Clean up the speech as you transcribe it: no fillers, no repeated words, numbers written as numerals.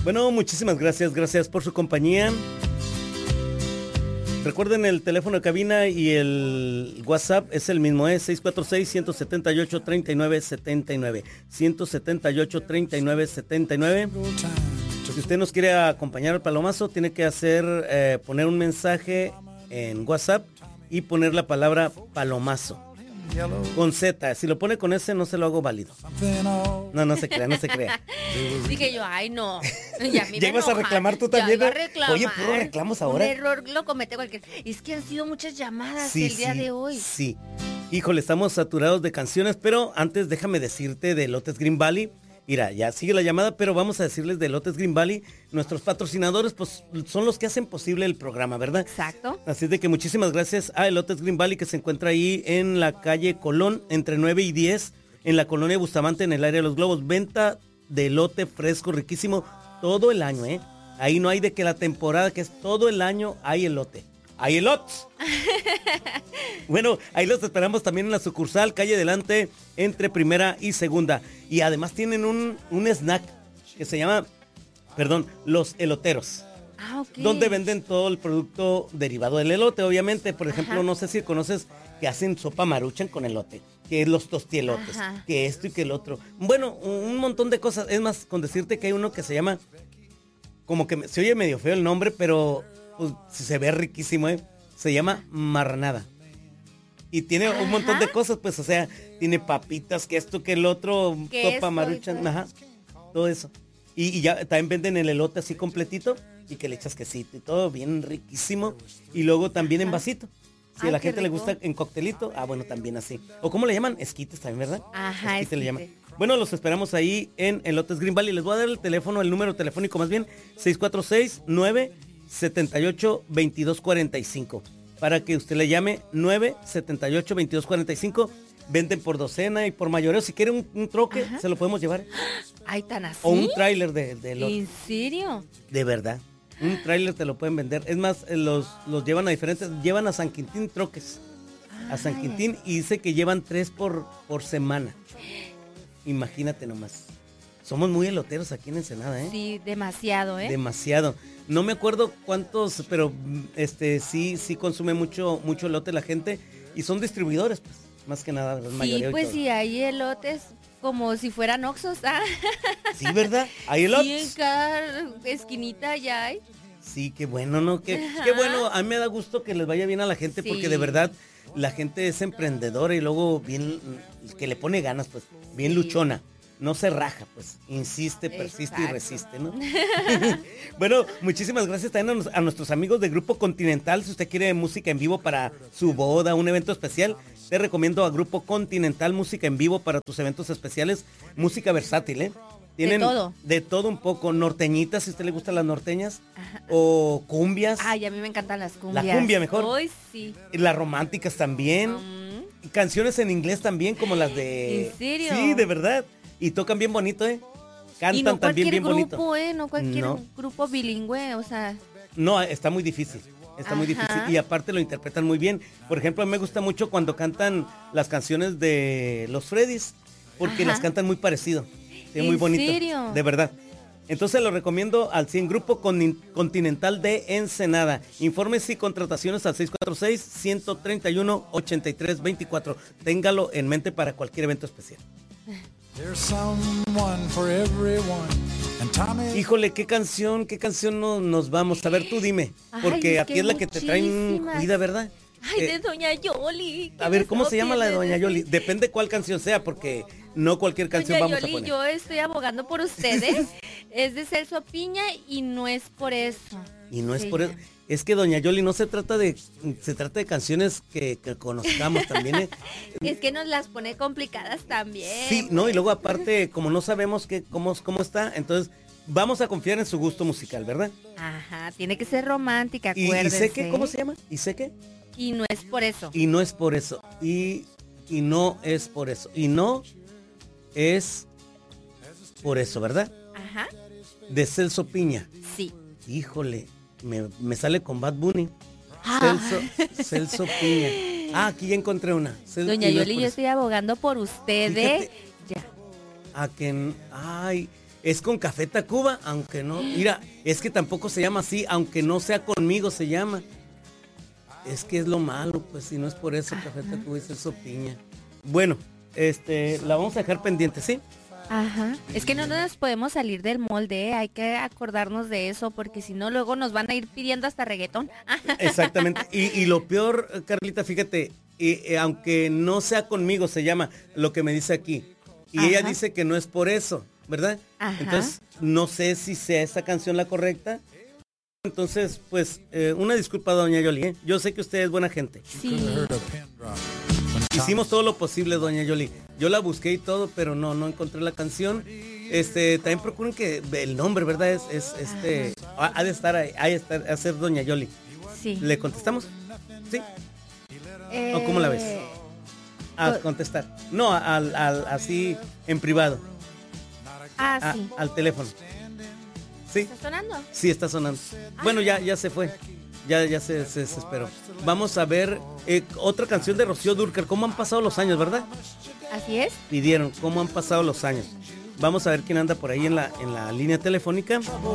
Bueno, muchísimas gracias por su compañía. Recuerden el teléfono de cabina y el WhatsApp es el mismo, es 646-178-3979. 178-3979. Si usted nos quiere acompañar al Palomazo, tiene que poner un mensaje en WhatsApp y poner la palabra Palomazo. Con Z, si lo pone con S no se lo hago válido. No se crea. Dije yo, ay no. Ya ibas a reclamar tú también. Oye, puro reclamos ahora. Un error lo comete cualquier. Es que han sido muchas llamadas el día de hoy. Sí. Híjole, estamos saturados de canciones, pero antes déjame decirte de Elotes Green Valley. Mira, ya sigue la llamada, pero vamos a decirles de Elotes Green Valley. Nuestros patrocinadores, pues, son los que hacen posible el programa, ¿verdad? Exacto. Así es de que muchísimas gracias a Elotes Green Valley, que se encuentra ahí en la calle Colón, entre 9 y 10, en la colonia Bustamante, en el área de Los Globos. Venta de elote fresco, riquísimo, todo el año, ¿eh? Ahí no hay de que la temporada, que es todo el año, hay elote. ¡Hay elotes! Bueno, ahí los esperamos también en la sucursal, calle Delante, entre primera y segunda. Y además tienen un snack que se llama, los eloteros. Ah, ok. Donde venden todo el producto derivado del elote, obviamente. Por ejemplo, no sé si conoces que hacen sopa maruchan con elote, que es los tostielotes, que esto y que el otro. Bueno, un montón de cosas. Es más, con decirte que hay uno que se llama, como que se oye medio feo el nombre, pero pues se ve riquísimo, ¿eh? Se llama marranada. Y tiene un montón de cosas, pues, o sea, tiene papitas, que esto, que el otro, sopa maruchan, todo eso. Y ya también venden el elote así completito y que le echas quesito y todo, bien riquísimo. Y luego también en vasito. Si a la gente le gusta en coctelito, bueno, también así. O ¿cómo le llaman? Esquites también, ¿verdad? Ajá, esquite le llaman. Bueno, los esperamos ahí en Elotes Green Valley. Les voy a dar el número telefónico más bien, 646-978-2245. Para que usted le llame 978-2245. Venden por docena y por mayoreo. Si quiere un troque, se lo podemos llevar. Ay, tan así. O un tráiler de elote. ¿En serio? De verdad. Un tráiler te lo pueden vender. Es más, los llevan a diferentes. Llevan a San Quintín troques. A San Quintín y dice que llevan 3 por semana. Imagínate nomás. Somos muy eloteros aquí en Ensenada, ¿eh? Sí, demasiado, ¿eh? Demasiado. No me acuerdo cuántos, pero sí consume mucho elote la gente. Y son distribuidores, pues. Más que nada, la mayoría. Sí, pues sí, hay elotes como si fueran Oxxos, Sí, ¿verdad? Hay elotes. Sí, en cada esquinita ya hay. Sí, qué bueno, ¿no? Qué bueno. A mí me da gusto que les vaya bien a la gente, porque de verdad la gente es emprendedora y luego bien, que le pone ganas, pues, bien luchona. No se raja, pues, insiste, persiste y resiste, ¿no? Bueno, muchísimas gracias también a nuestros amigos de Grupo Continental. Si usted quiere música en vivo para su boda, un evento especial, te recomiendo a Grupo Continental, música en vivo para tus eventos especiales, música versátil, ¿eh? Tienen de todo un poco, norteñitas, si a usted le gustan las norteñas, o cumbias. Ay, a mí me encantan las cumbias. La cumbia mejor. Ay, sí. Las románticas también. Y canciones en inglés también, como las de... ¿En serio? Sí, de verdad. Y tocan bien bonito, ¿eh? Cantan también bien bonito. No cualquier grupo bilingüe, o sea... No, está muy difícil. Está muy difícil. Y aparte lo interpretan muy bien. Por ejemplo, a mí me gusta mucho cuando cantan las canciones de los Freddys, porque las cantan muy parecido. Es muy bonito. ¿En serio? De verdad. Entonces lo recomiendo al 100 Grupo Continental de Ensenada. Informes y contrataciones al 646-131-8324. Téngalo en mente para cualquier evento especial. Híjole, ¿qué canción nos vamos? A ver, tú dime. Porque aquí es la que te traen cuida, ¿verdad? Ay, de Doña Yoli. A ver, ¿cómo se llama la de Doña Yoli? Depende cuál canción sea, porque no cualquier canción Doña vamos Yoli, a poner. Yo estoy abogando por ustedes. Es de Celso Piña y no es por eso. Y no es por eso. Es que Doña Yoli no se trata de canciones que conozcamos también, ¿eh? Es que nos las pone complicadas también. Sí, no, y luego aparte, como no sabemos cómo está, entonces vamos a confiar en su gusto musical, ¿verdad? Ajá, tiene que ser romántica, acuérdense. ¿Y sé qué? ¿Cómo se llama? ¿Y sé qué? Y no es por eso. Y no es por eso. Y no es por eso. Y no es por eso, ¿verdad? Ajá. De Celso Piña. Sí. Híjole, me sale con Bad Bunny. Celso Piña. Aquí ya encontré una. Doña Yoli, yo estoy abogando por ustedes. Ya. Ay, es con Café Tacuba, aunque no, mira, es que tampoco se llama así, aunque no sea conmigo se llama. Es que es lo malo, pues si no es por eso Café Tacuba y Celso Piña. Bueno, la vamos a dejar pendiente, ¿sí? Ajá. Es que no nos podemos salir del molde, hay que acordarnos de eso, porque si no luego nos van a ir pidiendo hasta reggaetón. Exactamente. Y lo peor, Carlita, fíjate, aunque no sea conmigo se llama lo que me dice aquí. Y ella dice que no es por eso, ¿verdad? Ajá. Entonces, no sé si sea esa canción la correcta. Entonces, pues, una disculpa, doña Yoli, ¿eh? Yo sé que usted es buena gente. Sí. Hicimos todo lo posible, doña Yoli. Yo la busqué y todo, pero no encontré la canción. También procuren que el nombre, ¿verdad? Ha de estar ahí, a ser doña Yoli. Sí. ¿Le contestamos? ¿Sí? ¿O cómo la ves? A contestar. No, así en privado. Sí. Al teléfono. ¿Sí? ¿Está sonando? Sí, está sonando. Bueno, ya se fue. Ya se desesperó. Vamos a ver otra canción de Rocío Dúrcal. ¿Cómo han pasado los años, verdad? Así es. Pidieron, ¿cómo han pasado los años? Vamos a ver quién anda por ahí en la línea telefónica.